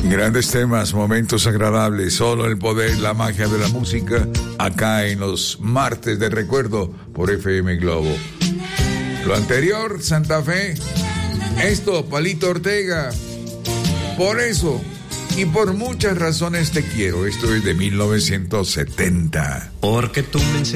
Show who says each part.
Speaker 1: Grandes temas, momentos agradables, solo el poder, la magia de la música, acá en los martes de recuerdo por FM Globo. Lo anterior, Santa Fe, esto, Palito Ortega, por eso y por muchas razones te quiero, esto es de 1970.
Speaker 2: Porque tú me